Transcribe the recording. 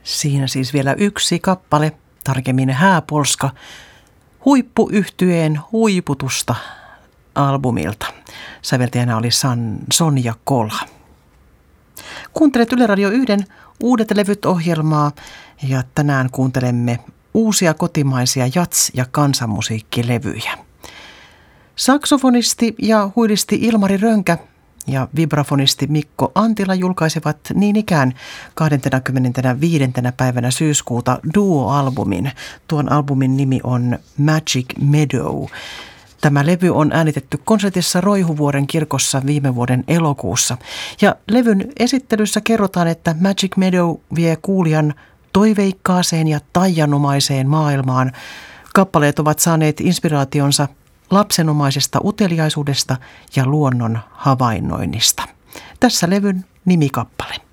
Siinä siis vielä yksi kappale, tarkemmin Hääpolska, huippuyhtyeen huiputusta albumilta. Säveltäjänä oli Sonja Kola. Kuuntelet Yle Radio 1 Uudet levyt -ohjelmaa ja tänään kuuntelemme uusia kotimaisia jats- ja kansanmusiikkilevyjä. Saksofonisti ja huilisti Ilmari Rönkä ja vibrafonisti Mikko Antila julkaisivat niin ikään 25. päivänä syyskuuta duo-albumin. Tuon albumin nimi on Magic Meadow. Tämä levy on äänitetty konsertissa Roihuvuoren kirkossa viime vuoden elokuussa. Ja levyn esittelyssä kerrotaan, että Magic Meadow vie kuulijan toiveikkaaseen ja taianomaiseen maailmaan. Kappaleet ovat saaneet inspiraationsa lapsenomaisesta uteliaisuudesta ja luonnon havainnoinnista. Tässä levyn nimikappale.